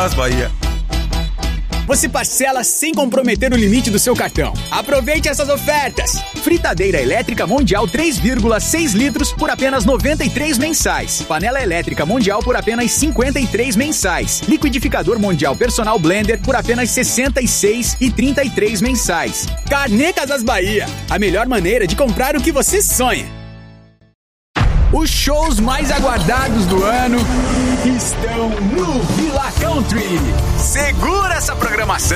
Casas Bahia. Você parcela sem comprometer o limite do seu cartão. Aproveite essas ofertas. Fritadeira elétrica Mondial 3,6 litros por apenas 93 mensais. Panela elétrica Mondial por apenas 53 mensais. Liquidificador Mondial Personal Blender por apenas 66,33 mensais. Carnê Casas Bahia. A melhor maneira de comprar o que você sonha. Os shows mais aguardados do ano estão no Villa Country. Segura essa programação.